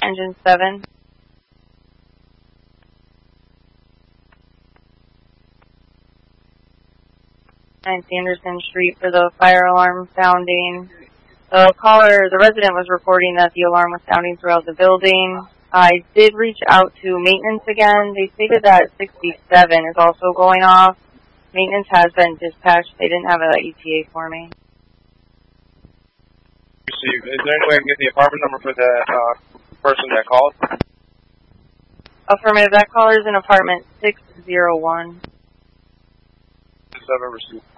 Engine 7. Anderson Street for the fire alarm sounding. The resident was reporting that the alarm was sounding throughout the building. I did reach out to maintenance again. They stated that 67 is also going off. Maintenance has been dispatched. They didn't have an ETA for me. Is there any way I can get the apartment number for the person that called? Affirmative. That caller is in apartment 601. I've ever received.